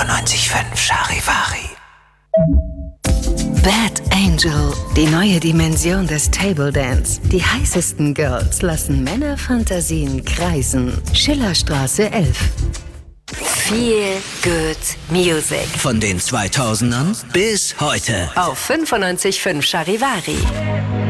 95.5 Charivari. Bad Angel, die neue Dimension des Table Dance. Die heißesten Girls lassen Männerfantasien kreisen. Schillerstraße 11. Feel Good Music. Von den 2000ern bis heute. Auf 95.5 Charivari.